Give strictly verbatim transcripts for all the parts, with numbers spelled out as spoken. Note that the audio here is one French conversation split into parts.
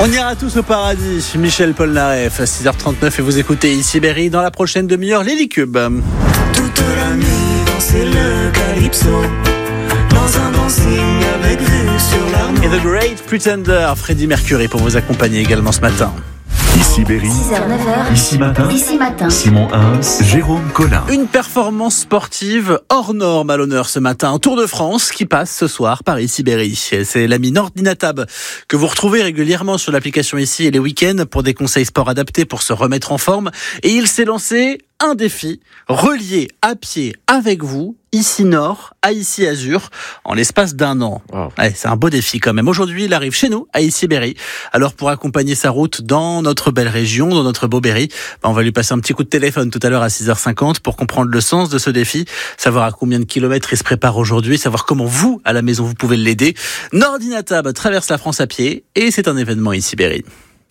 On ira tous au paradis. Michel Polnareff à six heures trente-neuf et vous écoutez ici Berry. Dans la prochaine demi-heure, Lily Cube. Toute la nuit, danser le calypso dans un dancing avec vue sur l'Arnaud. Et The Great Pretender, Freddie Mercury pour vous accompagner également ce matin. Ici Berry, six heures neuf heures. Ici matin, Ici matin. Simon Hins, Jérôme Collin. Une performance sportive hors norme à l'honneur ce matin. Un Tour de France qui passe ce soir par Ici Berry. C'est l'ami Nordinatab que vous retrouvez régulièrement sur l'application Ici et les week-ends pour des conseils sport adaptés pour se remettre en forme. Et il s'est lancé un défi relié à pied avec vous, Ici Nord à Ici Azur, en l'espace d'un an. Wow. Ouais, c'est un beau défi quand même. Aujourd'hui, il arrive chez nous, à Ici Berry. Alors, pour accompagner sa route dans notre belle région, dans notre beau Berry, bah, on va lui passer un petit coup de téléphone tout à l'heure à six heures cinquante pour comprendre le sens de ce défi, savoir à combien de kilomètres il se prépare aujourd'hui, savoir comment vous, à la maison, vous pouvez l'aider. Nordinatab traverse la France à pied et c'est un événement Ici Berry.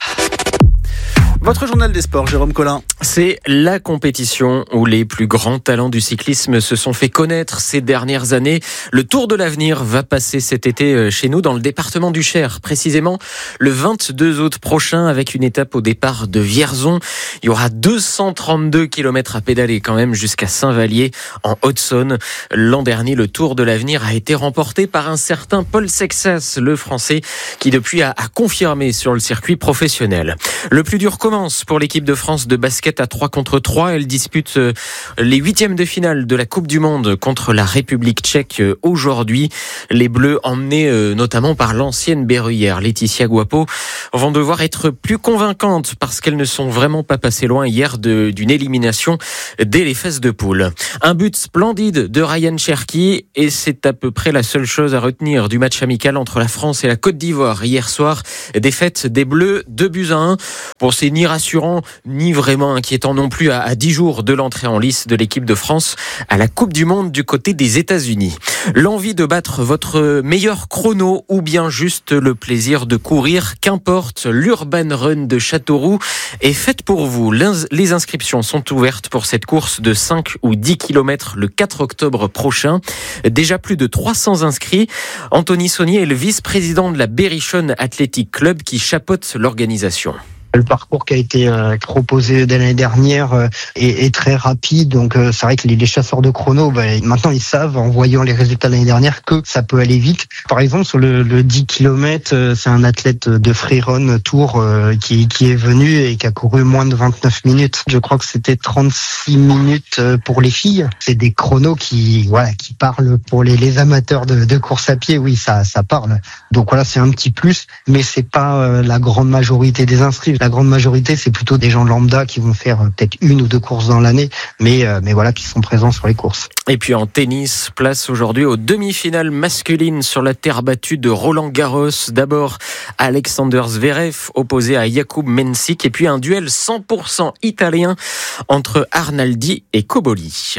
Votre journal des sports, Jérôme Collin. C'est la compétition où les plus grands talents du cyclisme se sont fait connaître ces dernières années. Le Tour de l'Avenir va passer cet été chez nous dans le département du Cher, précisément le vingt-deux août prochain avec une étape au départ de Vierzon. Il y aura deux cent trente-deux kilomètres à pédaler quand même jusqu'à Saint-Vallier en Haute-Saône. L'an dernier, le Tour de l'Avenir a été remporté par un certain Paul Sexas, le Français, qui depuis a, a confirmé sur le circuit professionnel. Le plus dur commence pour l'équipe de France de basket à trois contre trois. Elle dispute les huitièmes de finale de la Coupe du Monde contre la République tchèque aujourd'hui. Les Bleus, emmenés notamment par l'ancienne berruyère Laetitia Guapo, vont devoir être plus convaincantes parce qu'elles ne sont vraiment pas passées loin hier de, d'une élimination dès les phases de poule. Un but splendide de Ryan Cherki et c'est à peu près la seule chose à retenir du match amical entre la France et la Côte d'Ivoire hier soir. Défaite des Bleus, deux buts à un. Bon, c'est ni rassurant, ni vraiment inquiétant non plus à, à dix jours de l'entrée en lice de l'équipe de France à la Coupe du Monde du côté des États-Unis. L'envie de battre votre meilleur chrono ou bien juste le plaisir de courir, qu'importe, l'Urban Run de Châteauroux est faite pour vous. Les inscriptions sont ouvertes pour cette course de cinq ou dix kilomètres le quatre octobre prochain. Déjà plus de trois cents inscrits. Anthony Saunier est le vice-président de la Berrichonne Athletic Club qui chapeaute l'organisation. Le parcours qui a été euh, proposé dès l'année dernière euh, est, est très rapide, donc euh, c'est vrai que les, les chasseurs de chrono, bah, maintenant ils savent, en voyant les résultats de l'année dernière, que ça peut aller vite. Par exemple, sur le, le dix kilomètres, euh, c'est un athlète de freerun Tour euh, qui, qui est venu et qui a couru moins de vingt-neuf minutes. Je crois que c'était trente-six minutes pour les filles. C'est des chronos qui, voilà, qui parlent pour les, les amateurs de, de course à pied. Oui, ça, ça parle. Donc voilà, c'est un petit plus, mais c'est pas euh, la grande majorité des inscrits. La grande majorité, c'est plutôt des gens lambda qui vont faire peut-être une ou deux courses dans l'année, mais, euh, mais voilà, qui sont présents sur les courses. Et puis en tennis, place aujourd'hui aux demi-finales masculines sur la terre battue de Roland-Garros. D'abord, Alexander Zverev opposé à Jakub Mensik, et puis un duel cent pour cent italien entre Arnaldi et Cobolli.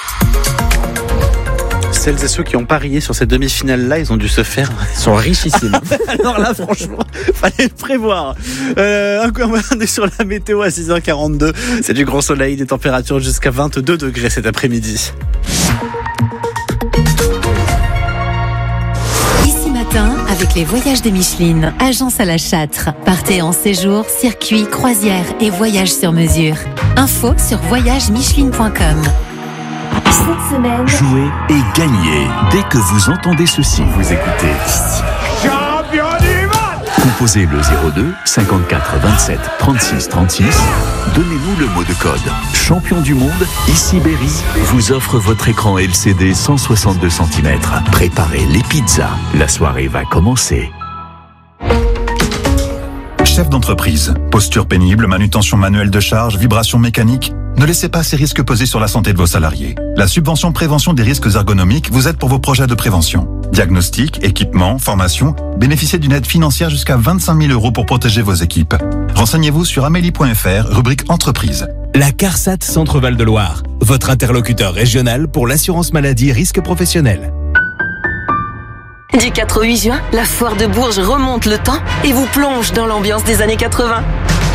Celles et ceux qui ont parié sur cette demi-finale-là, ils ont dû se faire... Ils sont richissimes. Alors là, franchement, fallait le prévoir. Euh, on est sur la météo à six heures quarante-deux. C'est du grand soleil, des températures jusqu'à vingt-deux degrés cet après-midi. Ici matin, avec les voyages des Micheline, agence à la Châtre. Partez en séjour, circuit, croisière et voyage sur mesure. Info sur voyage micheline point com. Cette semaine, jouez et gagnez. Dès que vous entendez ceci, vous écoutez Champion du monde. Composez le zéro deux cinquante-quatre vingt-sept trente-six trente-six. Donnez-nous le mot de code Champion du monde. Ici Berry vous offre votre écran L C D cent soixante-deux centimètres. Préparez les pizzas. La soirée va commencer. Chef d'entreprise, posture pénible, manutention manuelle de charge, vibration mécanique, ne laissez pas ces risques peser sur la santé de vos salariés. La subvention prévention des risques ergonomiques vous aide pour vos projets de prévention. Diagnostic, équipement, formation, bénéficiez d'une aide financière jusqu'à vingt-cinq mille euros pour protéger vos équipes. Renseignez-vous sur amélie point f r, rubrique entreprise. La CARSAT Centre-Val de Loire, votre interlocuteur régional pour l'assurance maladie risque professionnel. Du quatre au huit juin, la foire de Bourges remonte le temps et vous plonge dans l'ambiance des années quatre-vingts.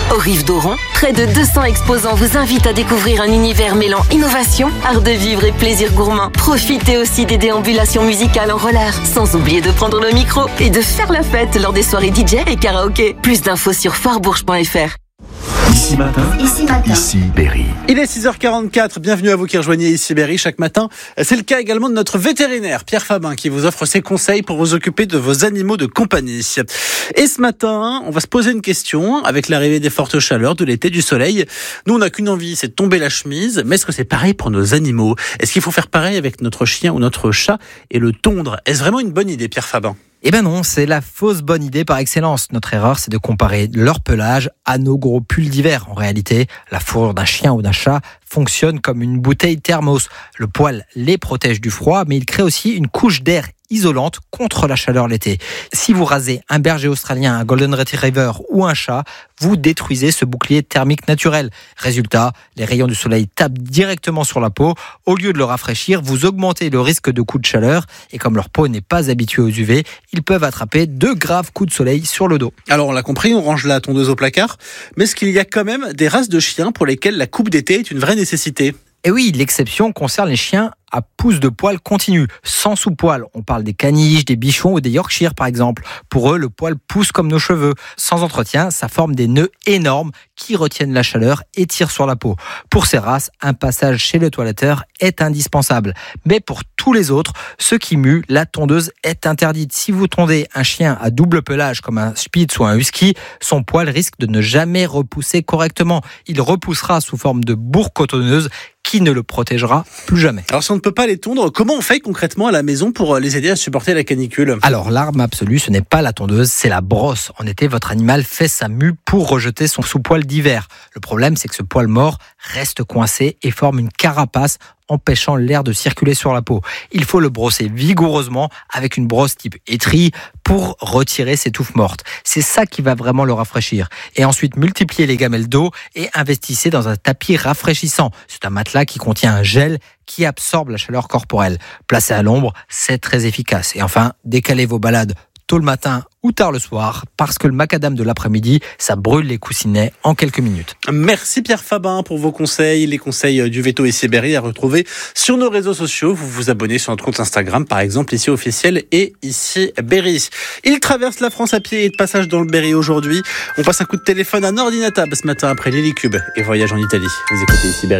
Aux Rives d'Oron, près de deux cents exposants vous invitent à découvrir un univers mêlant innovation, art de vivre et plaisir gourmand. Profitez aussi des déambulations musicales en roller, sans oublier de prendre le micro et de faire la fête lors des soirées D J et karaoké. Plus d'infos sur foirebourg point f r. Ici matin, Ici matin. ici Berry. Il est six heures quarante-quatre, bienvenue à vous qui rejoignez ici Berry chaque matin. C'est le cas également de notre vétérinaire, Pierre Fabin, qui vous offre ses conseils pour vous occuper de vos animaux de compagnie. Et ce matin, on va se poser une question avec l'arrivée des fortes chaleurs, de l'été, du soleil. Nous, on n'a qu'une envie, c'est de tomber la chemise. Mais est-ce que c'est pareil pour nos animaux? Est-ce qu'il faut faire pareil avec notre chien ou notre chat et le tondre? Est-ce vraiment une bonne idée, Pierre Fabin? Eh ben non, c'est la fausse bonne idée par excellence. Notre erreur, c'est de comparer leur pelage à nos gros pulls d'hiver. En réalité, la fourrure d'un chien ou d'un chat fonctionne comme une bouteille thermos. Le poil les protège du froid, mais il crée aussi une couche d'air isolante contre la chaleur l'été. Si vous rasez un berger australien, un golden retriever ou un chat, vous détruisez ce bouclier thermique naturel. Résultat, les rayons du soleil tapent directement sur la peau. Au lieu de le rafraîchir, vous augmentez le risque de coups de chaleur. Et comme leur peau n'est pas habituée aux U V, ils peuvent attraper de graves coups de soleil sur le dos. Alors on l'a compris, on range la tondeuse au placard. Mais est-ce qu'il y a quand même des races de chiens pour lesquelles la coupe d'été est une vraie nécessité? Et oui, l'exception concerne les chiens à pouce de poil continu, sans sous-poil. On parle des caniches, des bichons ou des Yorkshire par exemple. Pour eux, le poil pousse comme nos cheveux. Sans entretien, ça forme des nœuds énormes qui retiennent la chaleur et tirent sur la peau. Pour ces races, un passage chez le toiletteur est indispensable. Mais pour tous les autres, ceux qui muent, la tondeuse est interdite. Si vous tondez un chien à double pelage comme un Spitz ou un Husky, son poil risque de ne jamais repousser correctement. Il repoussera sous forme de bourre cotonneuse qui ne le protégera plus jamais. Alors si on ne peut pas les tondre, comment on fait concrètement à la maison pour les aider à supporter la canicule? Alors l'arme absolue, ce n'est pas la tondeuse, c'est la brosse. En été, votre animal fait sa mue pour rejeter son sous-poil d'hiver. Le problème, c'est que ce poil mort reste coincé et forme une carapace empêchant l'air de circuler sur la peau. Il faut le brosser vigoureusement avec une brosse type étrie pour retirer ces touffes mortes. C'est ça qui va vraiment le rafraîchir. Et ensuite, multipliez les gamelles d'eau et investissez dans un tapis rafraîchissant. C'est un matelas qui contient un gel qui absorbe la chaleur corporelle. Placé à l'ombre, c'est très efficace. Et enfin, décalez vos balades tôt le matin ou tard le soir, parce que le macadam de l'après-midi, ça brûle les coussinets en quelques minutes. Merci Pierre Fabin pour vos conseils, les conseils du Veto ici Berry à retrouver sur nos réseaux sociaux. Vous vous abonnez sur notre compte Instagram, par exemple, ici officiel et ici Berry. Il traverse la France à pied et de passage dans le Berry aujourd'hui. On passe un coup de téléphone à Nordinatab ce matin après Lily Cube et voyage en Italie. Vous écoutez ici Berry.